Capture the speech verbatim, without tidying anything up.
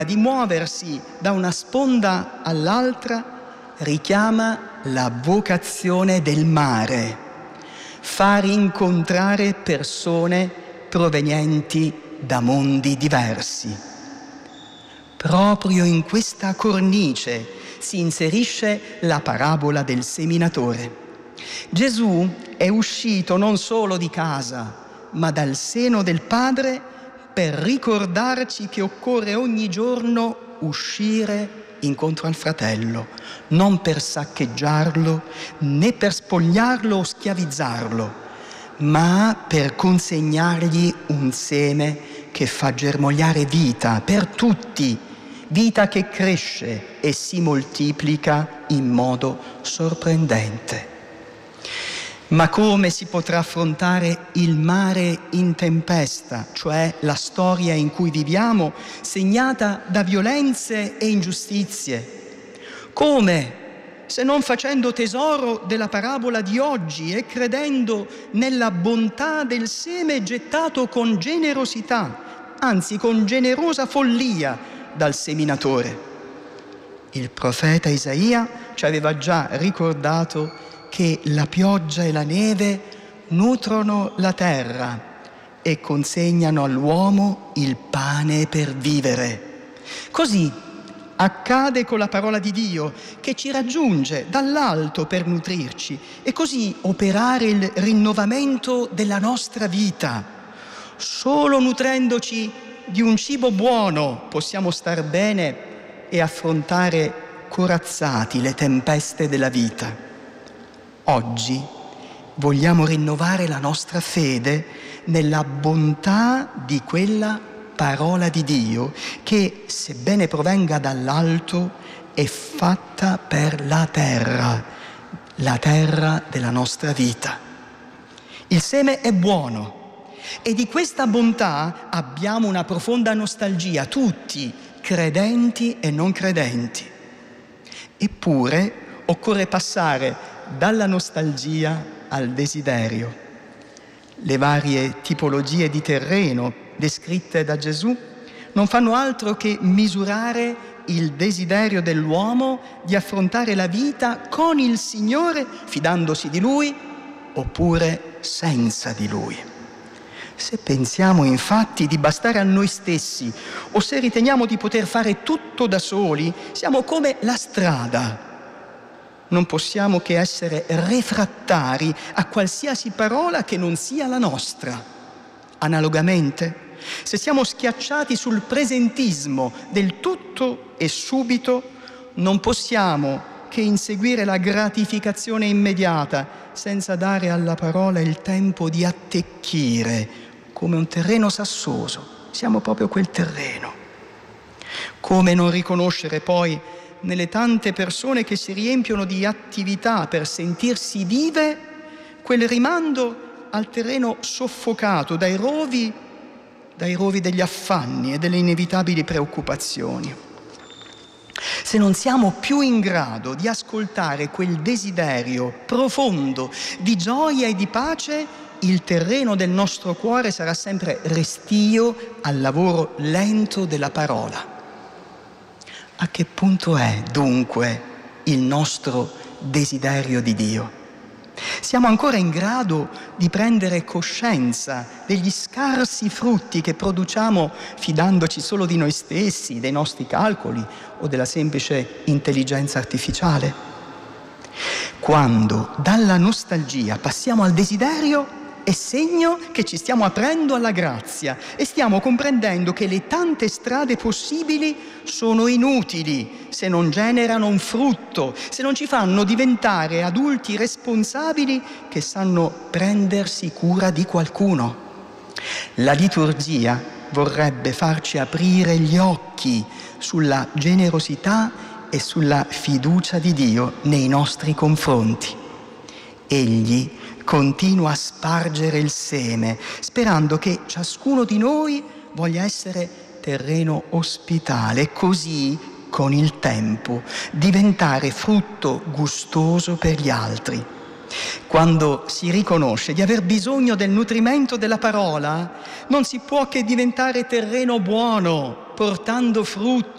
di muoversi da una sponda all'altra richiama la vocazione del mare, far incontrare persone provenienti da mondi diversi. Proprio in questa cornice si inserisce la parabola del seminatore. Gesù è uscito non solo di casa, ma dal seno del Padre per ricordarci che occorre ogni giorno uscire incontro al fratello, non per saccheggiarlo, né per spogliarlo o schiavizzarlo, ma per consegnargli un seme che fa germogliare vita per tutti, vita che cresce e si moltiplica in modo sorprendente. Ma come si potrà affrontare il mare in tempesta, cioè la storia in cui viviamo, segnata da violenze e ingiustizie? Come, se non facendo tesoro della parabola di oggi e credendo nella bontà del seme gettato con generosità, anzi con generosa follia dal seminatore? Il profeta Isaia ci aveva già ricordato che la pioggia e la neve nutrono la terra e consegnano all'uomo il pane per vivere. Così accade con la parola di Dio, che ci raggiunge dall'alto per nutrirci e così operare il rinnovamento della nostra vita. Solo nutrendoci di un cibo buono possiamo star bene e affrontare corazzati le tempeste della vita. Oggi vogliamo rinnovare la nostra fede nella bontà di quella parola di Dio che, sebbene provenga dall'alto, è fatta per la terra, la terra della nostra vita. Il seme è buono e di questa bontà abbiamo una profonda nostalgia, tutti, credenti e non credenti. Eppure occorre passare dalla nostalgia al desiderio. Le varie tipologie di terreno descritte da Gesù non fanno altro che misurare il desiderio dell'uomo di affrontare la vita con il Signore, fidandosi di Lui, oppure senza di Lui. Se pensiamo infatti di bastare a noi stessi o se riteniamo di poter fare tutto da soli, siamo come la strada. Non possiamo che essere refrattari a qualsiasi parola che non sia la nostra. Analogamente, se siamo schiacciati sul presentismo del tutto e subito, non possiamo che inseguire la gratificazione immediata senza dare alla parola il tempo di attecchire come un terreno sassoso. Siamo proprio quel terreno. Come non riconoscere poi nelle tante persone che si riempiono di attività per sentirsi vive quel rimando al terreno soffocato dai rovi, dai rovi degli affanni e delle inevitabili preoccupazioni. Se non siamo più in grado di ascoltare quel desiderio profondo di gioia e di pace, il terreno del nostro cuore sarà sempre restio al lavoro lento della parola. A che punto è, dunque, il nostro desiderio di Dio? Siamo ancora in grado di prendere coscienza degli scarsi frutti che produciamo fidandoci solo di noi stessi, dei nostri calcoli o della semplice intelligenza artificiale? Quando dalla nostalgia passiamo al desiderio, è segno che ci stiamo aprendo alla grazia e stiamo comprendendo che le tante strade possibili sono inutili se non generano un frutto, se non ci fanno diventare adulti responsabili che sanno prendersi cura di qualcuno. La liturgia vorrebbe farci aprire gli occhi sulla generosità e sulla fiducia di Dio nei nostri confronti. Egli continua a spargere il seme, sperando che ciascuno di noi voglia essere terreno ospitale e così, con il tempo, diventare frutto gustoso per gli altri. Quando si riconosce di aver bisogno del nutrimento della parola, non si può che diventare terreno buono, portando frutto.